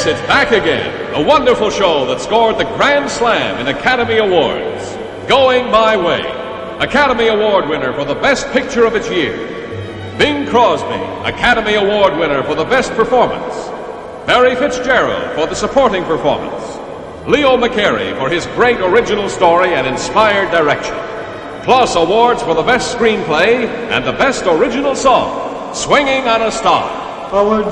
Yes, it's back again. The wonderful show that scored the Grand Slam in Academy Awards. Going My Way. Academy Award winner for the best picture of its year. Bing Crosby, Academy Award winner for the best performance. Barry Fitzgerald for the supporting performance. Leo McCarey for his great original story and inspired direction. Plus awards for the best screenplay and the best original song, Swinging on a Star. Forward